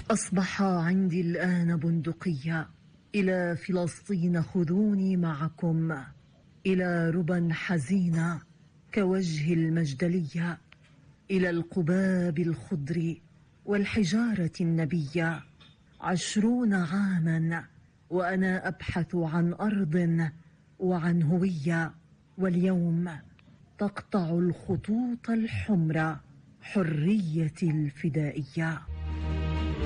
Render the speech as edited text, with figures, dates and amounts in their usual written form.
أصبح عندي الآن بندقية، إلى فلسطين خذوني معكم، إلى ربى حزينة كوجه المجدلية، إلى القباب الخضر والحجارة النبية. 20 عاما وأنا أبحث عن أرض وعن هوية، واليوم تقطع الخطوط الحمر حريتي الفدائية.